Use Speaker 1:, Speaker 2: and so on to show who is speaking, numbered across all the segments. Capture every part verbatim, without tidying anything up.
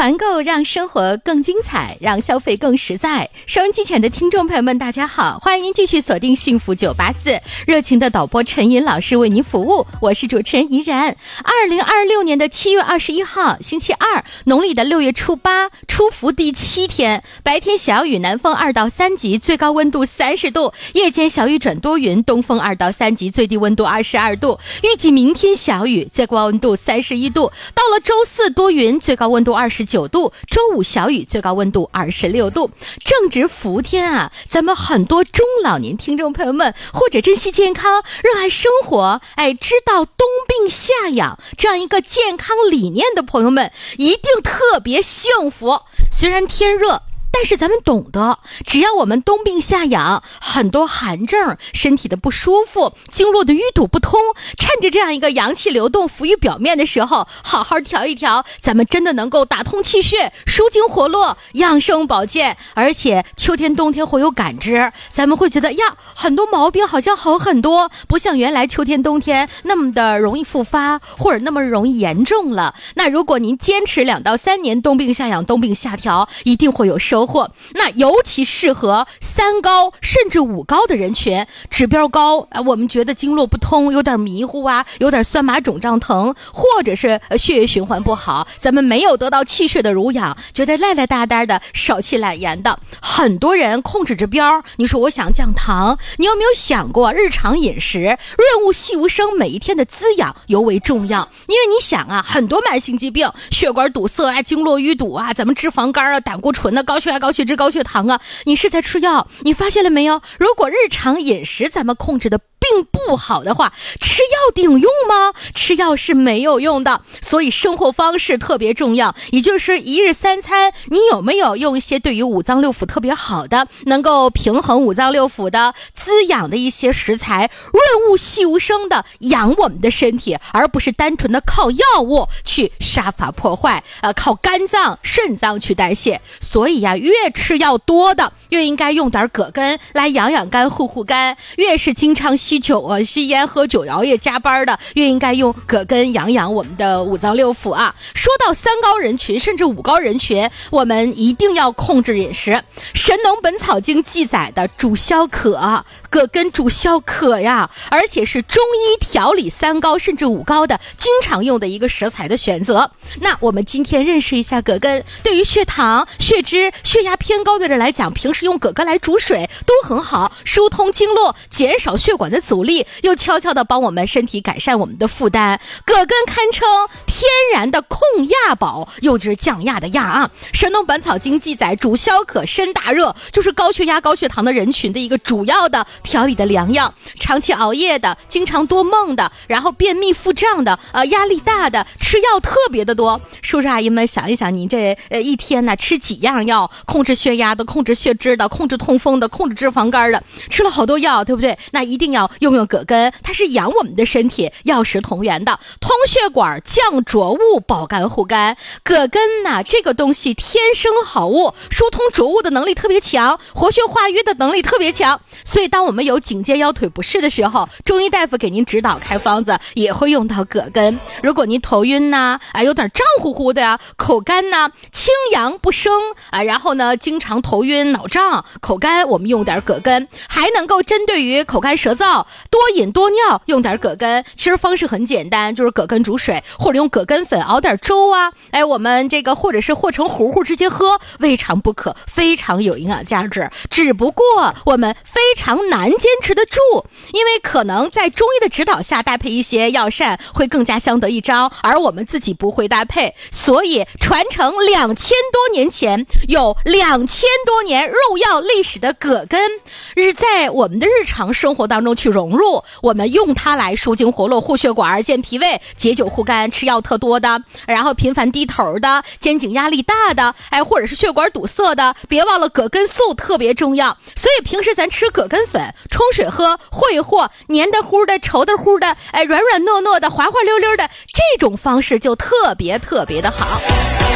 Speaker 1: 团购让生活更精彩，让消费更实在。收音机前的听众朋友们大家好，欢迎您继续锁定幸福九八四，热情的导播陈颖老师为您服务，我是主持人怡然。二零二六年的七月二十一号星期二，农历的六月初八，初伏第七天，白天小雨，南风二到三级，最高温度三十度，夜间小雨转多云，东风二到三级，最低温度二十二度。预计明天小雨，最高温度三十一度，到了周四多云，最高温度二十九度，周五小雨，最高温度二十六度。正值伏天啊，咱们很多中老年听众朋友们，或者珍惜健康、热爱生活，哎，知道冬病夏养这样一个健康理念的朋友们，一定特别幸福。虽然天热，但是咱们懂得，只要我们冬病夏养，很多寒症、身体的不舒服、经络的淤堵不通，趁着这样一个阳气流动浮于表面的时候，好好调一调，咱们真的能够打通气血、舒筋活络、养生保健。而且秋天冬天会有感知，咱们会觉得呀，很多毛病好像好很多，不像原来秋天冬天那么的容易复发，或者那么容易严重了。那如果您坚持两到三年冬病夏养、冬病夏调，一定会有收获。那尤其适合三高甚至五高的人群，指标高，我们觉得经络不通，有点迷糊啊，有点酸麻肿胀疼，或者是血液循环不好，咱们没有得到气血的濡养，觉得赖赖哒哒的，少气懒言的。很多人控制指标，你说我想降糖，你有没有想过日常饮食润物细无声，每一天的滋养尤为重要。因为你想啊，很多慢性疾病，血管堵塞啊，经络淤堵啊，咱们脂肪肝啊，胆固醇啊，高血压、高血脂、高血糖啊，你是在吃药，你发现了没有？如果日常饮食咱们控制的并不好的话，吃药顶用吗？吃药是没有用的。所以生活方式特别重要，也就是一日三餐，你有没有用一些对于五脏六腑特别好的，能够平衡五脏六腑的滋养的一些食材，润物细无声的养我们的身体，而不是单纯的靠药物去杀伐破坏，呃，靠肝脏肾脏去代谢。所以呀、啊，越吃药多的越应该用点葛根来养养肝、护护肝，越是经常吸酒啊、吸烟、喝酒、熬夜加班的，越应该用葛根养养我们的五脏六腑啊。说到三高人群甚至五高人群，我们一定要控制饮食。《神农本草经》记载的主消渴，葛根主消渴呀，而且是中医调理三高甚至五高的经常用的一个食材的选择。那我们今天认识一下葛根，对于血糖、血脂、血压偏高的人来讲，平时用葛根来煮水都很好，疏通经络，减少血管的阻力，又悄悄的帮我们身体改善我们的负担。葛根堪称天然的控压宝，又就是降压的压啊。神农本草经记载，主消渴，身大热，就是高血压、高血糖的人群的一个主要的调理的良药。长期熬夜的，经常多梦的，然后便秘腹胀的，呃，压力大的，吃药特别的多。叔叔阿姨们想一想，你这呃一天呢吃几样药？控制血压的，控制血脂的，控制痛风的，控制脂肪肝的，吃了好多药，对不对？那一定要用用葛根，它是养我们的身体，药食同源的，通血管、降浊物、保肝护肝。葛根呐、啊，这个东西天生好物，疏通浊物的能力特别强，活血化瘀的能力特别强。所以当我们有颈肩腰腿不适的时候，中医大夫给您指导开方子也会用到葛根。如果您头晕呐、啊，有点胀乎乎的呀，口干呐、啊，清阳不升啊，然后呢经常头晕脑胀口干，我们用点葛根。还能够针对于口干舌燥、多饮多尿用点葛根。其实方式很简单，就是葛根煮水，或者用葛根粉熬点粥啊，哎，我们这个或者是和成糊糊直接喝，未尝不可，非常有营养价值。只不过我们非常难坚持得住，因为可能在中医的指导下搭配一些药膳会更加相得益彰，而我们自己不会搭配。所以传承两千多年前有两千多年入药历史的葛根，是在我们的日常生活当中去融入，我们用它来舒筋活络、护血管、健脾胃、解酒护肝，吃药特多的，然后频繁低头的，肩颈压力大的，哎，或者是血管堵塞的，别忘了葛根素特别重要。所以平时咱吃葛根粉冲水喝，和一和，黏的乎的、稠的乎的，哎，软软糯糯的、滑滑溜溜的，这种方式就特别特别的好。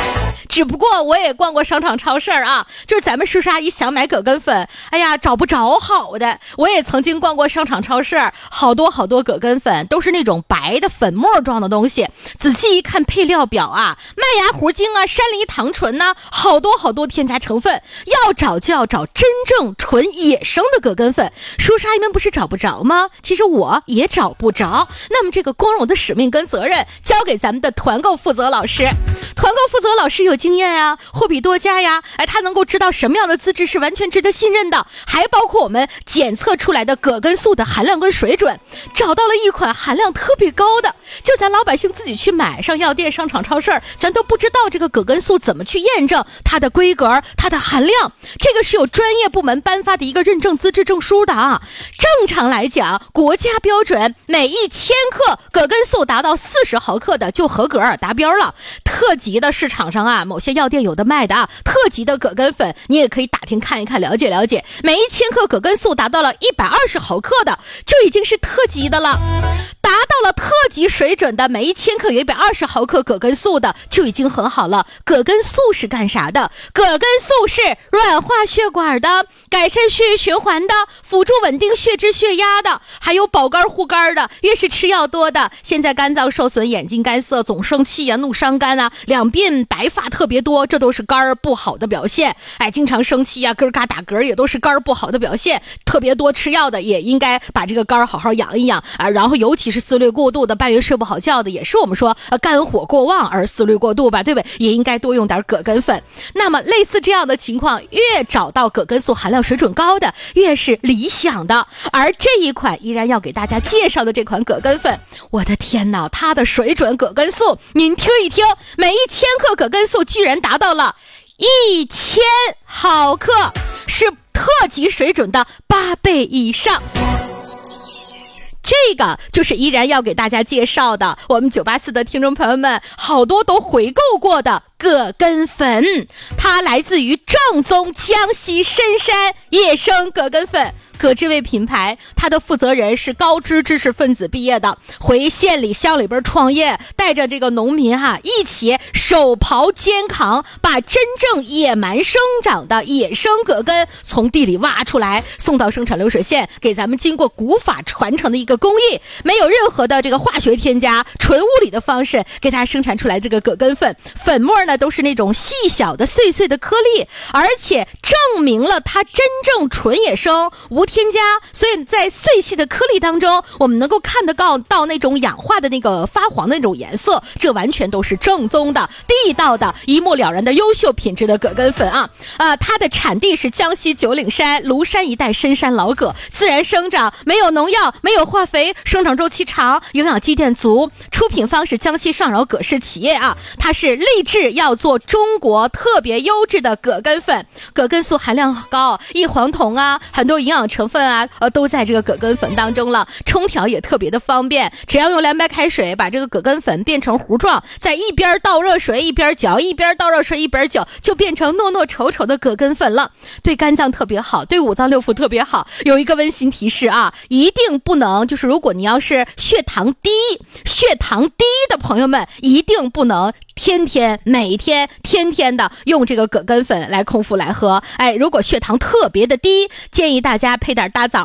Speaker 1: 只不过我也逛过商场超市啊，就是咱们叔叔阿姨想买葛根粉，哎呀找不着好的。我也曾经逛过商场超市，好多好多葛根粉都是那种白的粉末状的东西，仔细一看配料表啊，麦芽糊精啊、山梨糖醇呐、啊，好多好多添加成分，要找就要找真正纯野生的葛根粉。叔叔阿姨们不是找不着吗？其实我也找不着。那么这个光荣的使命跟责任交给咱们的团购负责老师。团购负责老师有经验呀，货比多家呀，哎，他能够知道什么样的资质是完全值得信任的，还包括我们检测出来的葛根素的含量跟水准，找到了一款含量特别高的，就咱老百姓自己去买，上药店、商场、超市，咱都不知道这个葛根素怎么去验证它的规格、它的含量，这个是有专业部门颁发的一个认证资质证书的啊。正常来讲，国家标准每一千克葛根素达到四十毫克的就合格达标了。特级的市场上啊，某些药店有的卖的啊，特级的葛根粉你也可以打听看一看，了解了解。每一千克葛根素达到了一百二十毫克的，就已经是特级的了。达到了特级水准的，每一千克有一百二十毫克葛根素的，就已经很好了。葛根素是干啥的？葛根素是软化血管的，改善血液循环的，辅助稳定血脂血压的，还有保肝护肝的。越是吃药多的，现在肝脏受损、眼睛干涩、总生气啊、怒伤肝啊，两鬓白发特别多，这都是肝儿不好的表现。哎，经常生气啊，咯嘎打嗝也都是肝儿不好的表现。特别多吃药的也应该把这个肝儿好好养一养啊。然后尤其是思虑过度的，半夜睡不好觉的，也是我们说呃肝火过旺而思虑过度吧，对不对？也应该多用点葛根粉。那么类似这样的情况，越找到葛根素含量水准高的，越是理想的。而这一款依然要给大家介绍的这款葛根粉，我的天哪，它的水准葛根素您听一听，每一千克葛根素居然达到了一千毫克，是特级水准的八倍以上。这个就是依然要给大家介绍的，我们九八四的听众朋友们好多都回购过的葛根粉，它来自于正宗江西深山野生葛根粉。葛这位品牌，它的负责人是高知知识分子毕业的，回县里乡里边创业，带着这个农民哈、啊、一起手刨肩扛，把真正野蛮生长的野生葛根从地里挖出来，送到生产流水线，给咱们经过古法传承的一个工艺，没有任何的这个化学添加，纯物理的方式给它生产出来这个葛根粉。粉末呢都是那种细小的碎碎的颗粒，而且证明了它真正纯野生无添加，所以在碎细的颗粒当中，我们能够看得到到那种氧化的那个发黄的那种颜色，这完全都是正宗的、地道的、一目了然的优秀品质的葛根粉啊！啊，它的产地是江西九岭山庐山一带深山老葛，自然生长，没有农药，没有化肥，生长周期长，营养积淀足。出品方是江西上饶葛氏企业啊，它是立志要做中国特别优质的葛根粉，葛根素含量高，异黄酮啊，很多营养成分啊，呃，都在这个葛根粉当中了。冲调也特别的方便，只要用凉白开水把这个葛根粉变成糊状，在一边倒热水一边搅，一边倒热水一边搅，就变成糯糯稠稠的葛根粉了。对肝脏特别好，对五脏六腑特别好。有一个温馨提示啊，一定不能，就是如果你要是血糖低、血糖低的朋友们，一定不能天天每天天天的用这个葛根粉来空腹来喝。哎，如果血糖特别的低，建议大家配点大枣